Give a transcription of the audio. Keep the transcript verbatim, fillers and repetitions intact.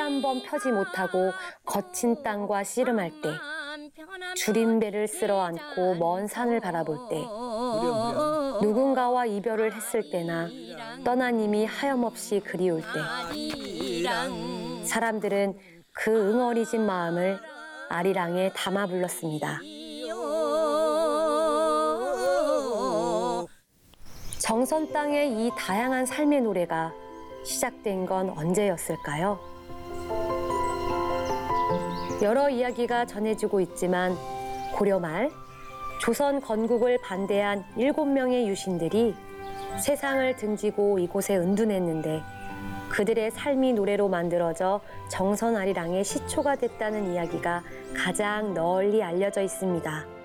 한 번 펴지 못하고 거친 땅과 씨름할 때, 줄임배를 쓸어 안고 먼 산을 바라볼 때, 누군가와 이별을 했을 때나 떠난 이미 하염없이 그리울 때, 사람들은 그 응어리진 마음을 아리랑에 담아 불렀습니다. 정선 땅의 이 다양한 삶의 노래가 시작된 건 언제였을까요? 여러 이야기가 전해지고 있지만 고려 말 조선 건국을 반대한 일곱 명의 유신들이 세상을 등지고 이곳에 은둔했는데 그들의 삶이 노래로 만들어져 정선 아리랑의 시초가 됐다는 이야기가 가장 널리 알려져 있습니다.